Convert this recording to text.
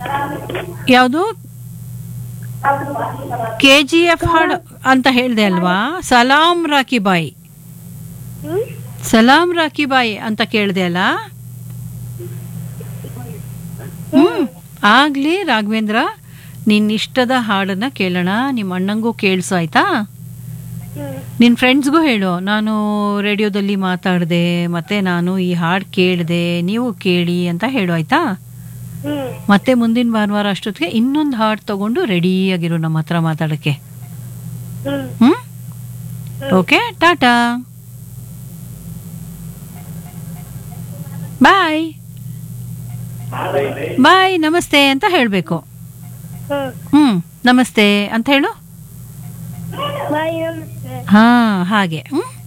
ಯಾವುದು KGF ಹಾಡು ಅಂತ ಹೇಳ್ದೆ ಅಲ್ವಾ? ಸಲಾಂ ರಾಕಿ ಬಾಯಿ, ಸಲಾಂ ರಾಕಿ ಬಾಯಿ ಅಂತ ಕೇಳ್ದೆ ಅಲ್ಲ? ಆಗ್ಲಿ ರಾಘವೇಂದ್ರ, ನಿನ್ನಿಷ್ಟದ ಹಾಡನ್ನ ಕೇಳೋಣ. ನಿಮ್ಮ ಅಣ್ಣಂಗೂ ಕೇಳಿಸು ಆಯ್ತಾ? ನಿನ್ನ ಫ್ರೆಂಡ್ಸ್ಗೂ ಹೇಳು, ನಾನು ರೇಡಿಯೋದಲ್ಲಿ ಮಾತಾಡಿದೆ, ಮತ್ತೆ ನಾನು ಈ ಹಾಡು ಕೇಳಿದೆ, ನೀವು ಕೇಳಿ ಅಂತ ಹೇಳು ಆಯ್ತಾ? ಮತ್ತೆ ಮುಂದಿನ ಭಾನುವಾರ ಅಷ್ಟೊತ್ತಿಗೆ ಇನ್ನೊಂದು ಹಾಡು ತಗೊಂಡು ರೆಡಿಯಾಗಿರು ನಮ್ಮ ಹತ್ರ ಮಾತಾಡಕ್ಕೆ. ಓಕೆ, ಟಾಟಾ, ಬಾಯ್ ಬಾಯ್, ನಮಸ್ತೆ ಅಂತ ಹೇಳಬೇಕು. ನಮಸ್ತೆ ಅಂತ ಹೇಳು. ಹಾ, ಹಾಗೆ.